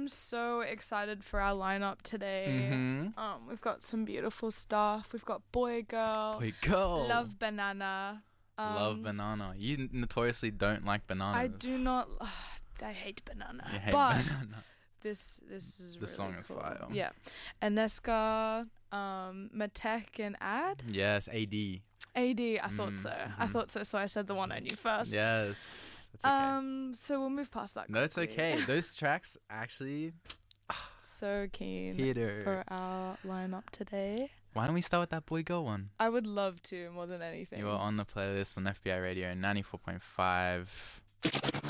I'm so excited for our lineup today. We've got some beautiful stuff. We've got Boy Girl, Boy Girl, Love Banana. Love Banana. You notoriously don't like bananas. I do not. I hate banana. You hate but banana. This is The really song is cool. fire. Yeah, Aneska, Matek, and Ad. Yes, AD. I thought so. I thought so. So I said the one I knew first. Yes. That's okay. So we'll move past that. No, it's quickly. okay. Those tracks actually. So keen Hitter. for our lineup today. Why don't we start with that Boy Girl one? I would love to more than anything. You are on the playlist on FBI Radio 94.5.